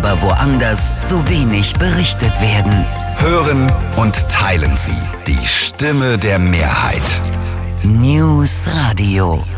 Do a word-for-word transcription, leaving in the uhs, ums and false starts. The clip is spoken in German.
aber woanders zu wenig berichtet werden. Hören und teilen Sie die Stimme der Mehrheit. News Radio.